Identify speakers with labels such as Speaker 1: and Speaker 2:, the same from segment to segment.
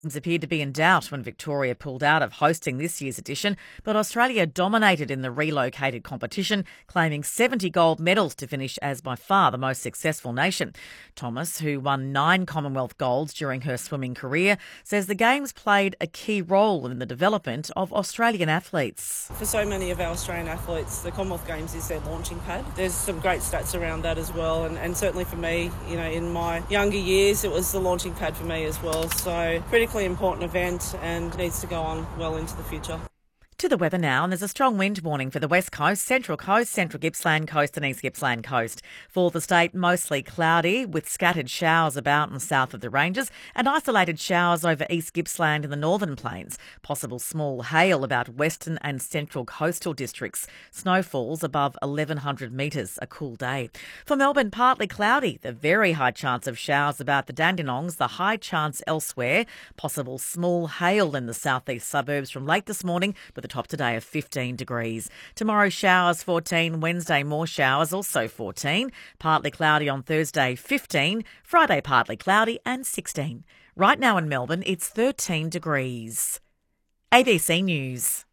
Speaker 1: Appeared to be in doubt when Victoria pulled out of hosting this year's edition, but Australia dominated in the relocated competition, claiming 70 gold medals to finish as by far the most successful nation. Thomas, who won 9 Commonwealth golds during her swimming career, says the Games played a key role in the development of Australian athletes.
Speaker 2: For so many of our Australian athletes, the Commonwealth Games is their launching pad. There's some great stats around that as well, and certainly for me, in my younger years, it was the launching pad for me as well. So critically important event and needs to go on well into the future.
Speaker 1: To the weather now, and there's a strong wind warning for the West Coast, Central Coast, Central Gippsland Coast and East Gippsland Coast. For the state, mostly cloudy with scattered showers about and south of the ranges and isolated showers over East Gippsland and the northern plains. Possible small hail about western and central coastal districts. Snowfalls above 1,100 metres, a cool day. For Melbourne, partly cloudy. The very high chance of showers about the Dandenongs, the high chance elsewhere. Possible small hail in the southeast suburbs from late this morning with a top today of 15 degrees. Tomorrow showers 14, Wednesday more showers also 14. Partly cloudy on Thursday 15, Friday partly cloudy and 16. Right now in Melbourne it's 13 degrees. ABC News.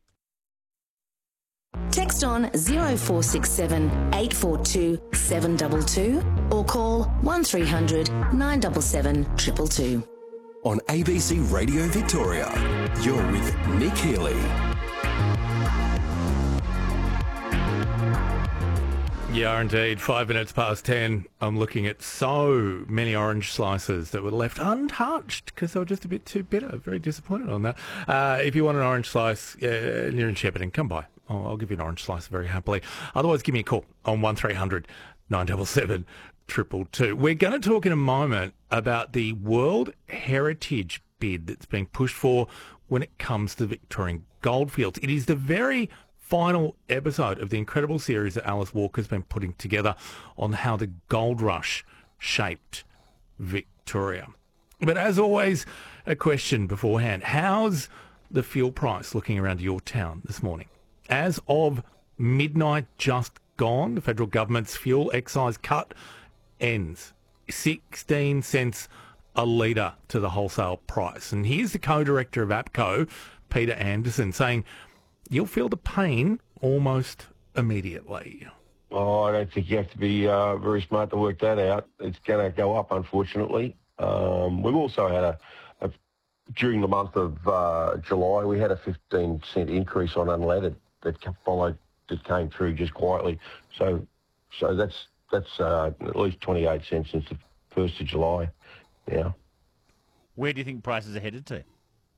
Speaker 3: Text on 0467 842 722 or call 1300 977 222.
Speaker 4: On ABC Radio Victoria, you're with Nick Healy.
Speaker 5: Yeah, indeed. 5 minutes past 10. I'm looking at so many orange slices that were left untouched because they were just a bit too bitter. Very disappointed on that. If you want an orange slice, you're in Shepparton, come by. I'll give you an orange slice very happily. Otherwise, give me a call on 1300 977 222. We're going to talk in a moment about the World Heritage bid that's being pushed for when it comes to Victorian goldfields. It is the very final episode of the incredible series that Alice Walker's been putting together on how the gold rush shaped Victoria. But as always, a question beforehand. How's the fuel price looking around your town this morning? As of midnight just gone, the federal government's fuel excise cut ends. 16 cents a litre to the wholesale price. And here's the co-director of APCO, Peter Anderson, saying you'll feel the pain almost immediately.
Speaker 6: Oh, I don't think you have to be very smart to work that out. It's going to go up, unfortunately. We've also had during the month of July, we had a 15-cent increase on unleaded that came through just quietly. So that's at least 28 cents since the 1st of July. Yeah.
Speaker 7: Where do you think prices are headed to?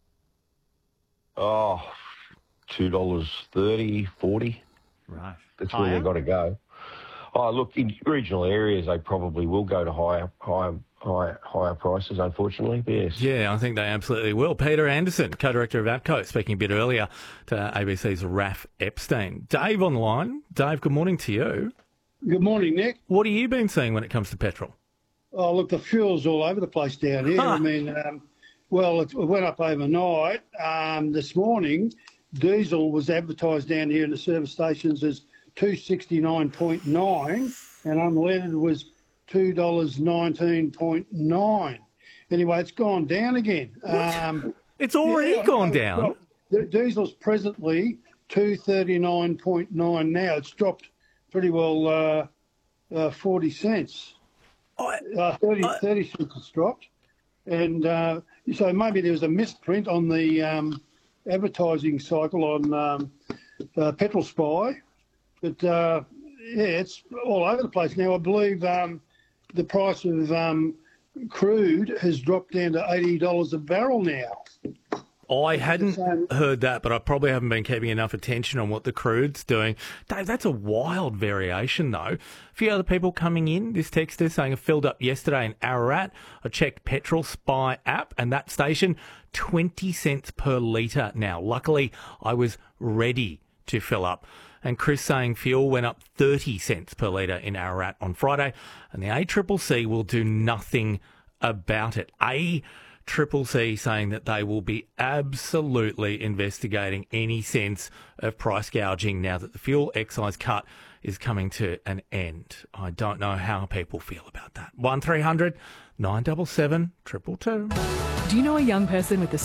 Speaker 6: Oh, $2.30, 40.
Speaker 7: Right.
Speaker 6: That's where they've got to go. Oh, look, in regional areas, they probably will go to higher prices, unfortunately. Yes.
Speaker 5: Yeah, I think they absolutely will. Peter Anderson, co-director of APCO, speaking a bit earlier to ABC's Raf Epstein. Dave on the line. Dave, good morning to you.
Speaker 8: Good morning, Nick.
Speaker 5: What have you been seeing when it comes to petrol?
Speaker 8: Oh, look, the fuel's all over the place down here. I mean, it went up overnight. This morning, diesel was advertised down here in the service stations as $2.69.9 and unleaded was $2.19.9. Anyway, it's gone down again.
Speaker 5: It's already gone down?
Speaker 8: Diesel's presently $2.39.9 now. It's dropped pretty well 40 cents. 30 cents it's dropped. And so maybe there was a misprint on the advertising cycle on Petrol Spy. But, it's all over the place now. I believe the price of crude has dropped down to $80 a barrel now.
Speaker 5: I hadn't heard that, but I probably haven't been keeping enough attention on what the crude's doing. Dave, that's a wild variation, though. A few other people coming in. This texter saying I filled up yesterday in Ararat. I checked Petrol Spy app, and that station, 20 cents per litre now. Luckily, I was ready to fill up. And Chris saying fuel went up 30 cents per litre in Ararat on Friday, and the ACCC will do nothing about it. ACCC saying that they will be absolutely investigating any sense of price gouging now that the fuel excise cut is coming to an end. I don't know how people feel about that. 1300 977 222.
Speaker 9: Do you know a young person with the